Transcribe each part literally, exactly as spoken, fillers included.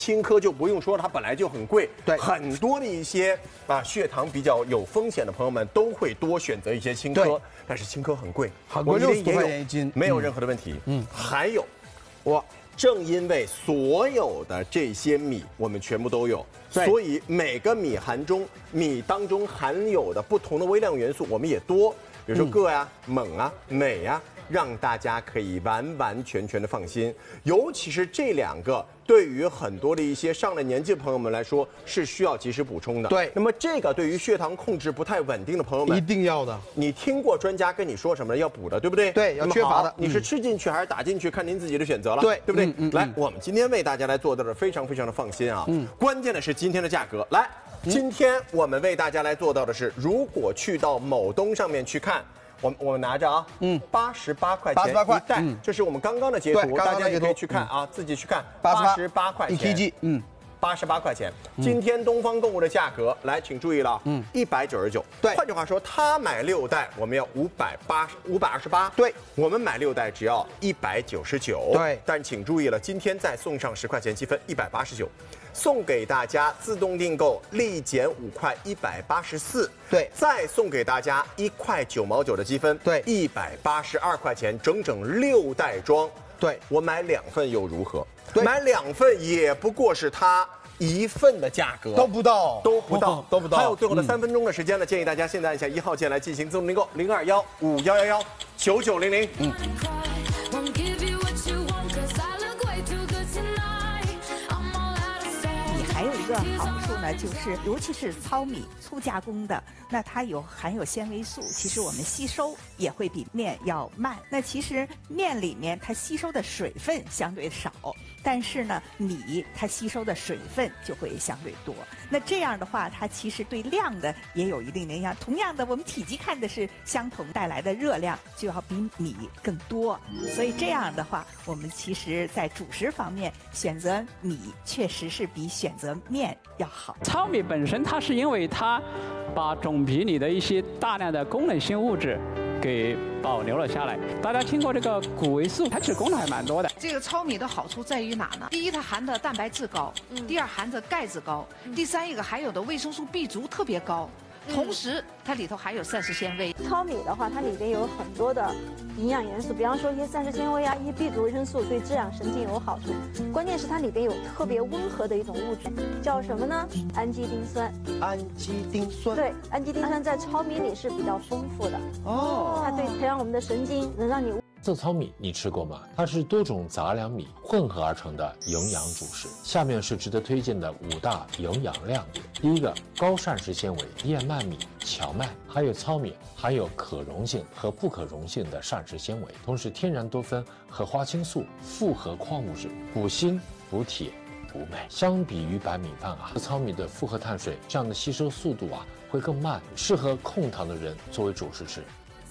青稞就不用说，它本来就很贵。 对， 很多的一些啊血糖比较有风险的朋友们都会多选择一些青稞，但是青稞很贵， 很贵，六十多块钱一斤， 没有任何的问题。 嗯， 还有，我正因为所有的这些米我们全部都有，所以每个米含中米当中含有的不同的微量元素我们也多，比如说铬呀、锰啊、镁呀。让大家可以完完全全的放心，尤其是这两个，对于很多的一些上了年纪的朋友们来说是需要及时补充的。 对， 那么这个对于血糖控制不太稳定的朋友们， 一定要的。 你听过专家跟你说什么要补的，对不对？ 对，要缺乏的。 你是吃进去还是打进去，看您自己的选择了。 对， 对不对？ 嗯嗯、 来，我们今天为大家来做到的非常非常的放心啊。嗯，关键的是今天的价格。来，今天我们为大家来做到的是，如果去到某东上面去看。我我拿着啊，嗯，八十八块钱一袋，嗯，这是我们刚刚的截图，大家也可以去看啊，自己去看，八十八块钱一 K G， 嗯，八十八块钱。今天东方购物的价格，来，请注意了，嗯，一百九十九。对，换句话说，他买六袋，我们要五百八五百二十八，对，我们买六袋只要一百九十九，对。但请注意了，今天再送上十块钱积分，一百八十九。送给大家自动订购立减五块，一百八十四。对，再送给大家一块九毛九的积分，对，一百八十二块钱，整整六袋装。对，我买两份又如何？对，买两份也不过是它一份的价格， 都不到， 都不到， 都不到。 还有最后的三分钟的时间了，建议大家现在按下一号键来进行自动订购，零二幺五幺幺幺九九零零。嗯。 还有一个好处呢，就是尤其是糙米粗加工的，那它有含有纤维素，其实我们吸收也会比面要慢。那其实面里面它吸收的水分相对少，但是呢米它吸收的水分就会相对多。那这样的话，它其实对量的也有一定的影响。同样的，我们体积看的是相同，带来的热量就要比米更多。所以这样的话，我们其实在主食方面选择米确实是比选择面要好。 糙米本身它是因为它把种皮里的一些大量的功能性物质给保留了下来。大家听过这个谷维素，它其实功能还蛮多的。 这个糙米的好处在于哪呢？第一，它含的蛋白质高；嗯、第二，含的钙质高；嗯、第三，一个含有的维生素 B 族特别高。同时，它里头含有膳食纤维。 糙米的话，它里边有很多的营养元素，比方说一些膳食纤维啊，一些 B 族维生素，对滋养神经有好处。关键是它里边有特别温和的一种物质，叫什么呢？氨基丁酸。 氨基丁酸。 对，氨基丁酸在糙米里是比较丰富的。哦。它对培养我们的神经，能让你。 色糙米你吃过吗？它是多种杂粮米混合而成的营养主食。下面是值得推荐的五大营养亮点。第一个，高膳食纤维，燕麦米、荞麦还有糙米含有可溶性和不可溶性的膳食纤维，同时天然多酚和花青素复合矿物质，补锌、补铁、补镁。相比于白米饭啊，糙米的复合碳水这样的吸收速度啊会更慢，适合控糖的人作为主食吃。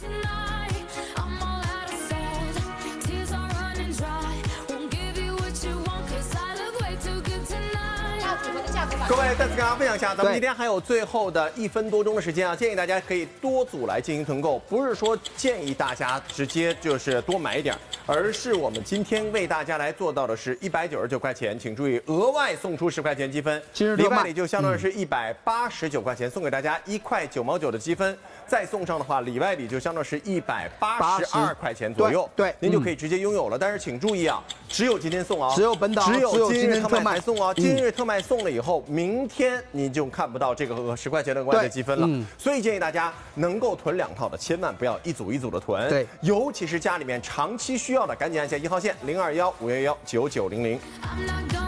各位，再次跟大家分享一下，咱们今天还有最后的一分多钟的时间啊，建议大家可以多组来进行团购，不是说建议大家直接就是多买一点，而是我们今天为大家来做到的是一百九十九块钱，请注意额外送出十块钱积分，里外里就相当于是一百八十九块钱，送给大家一块九毛九的积分，再送上的话，里外里就相当于是一百八十二块钱左右，对，您就可以直接拥有了。但是请注意啊，只有今天送啊， 只有本档， 只有今日特卖才送啊，今日特卖送了以后。明天你就看不到这个十块钱的额外的积分了，嗯、所以建议大家能够囤两套的，千万不要一组一组的囤。对，尤其是家里面长期需要的，赶紧按下一号线零二幺五幺幺九九零零。